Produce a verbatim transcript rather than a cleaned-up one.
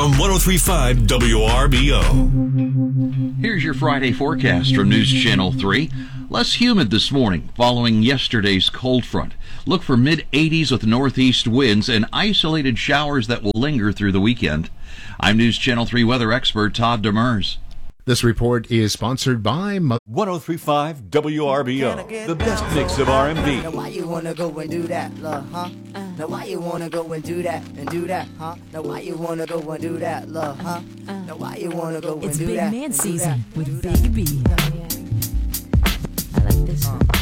On one oh three point five W R B O. Here's your Friday forecast from News Channel three. Less humid this morning following yesterday's cold front. Look for mid eighties with northeast winds and isolated showers that will linger through the weekend. I'm News Channel three weather expert Todd Demers. This report is sponsored by Mo- one oh three point five W R B O, the best mix of R and B. Now why you wanna go and do that, love, huh? Now why you wanna go and do that and do that, huh? Now why you wanna go and do that, love, huh? Now why you wanna go and It's do Big that? Man and do season that, with do Big that. B. I like this one.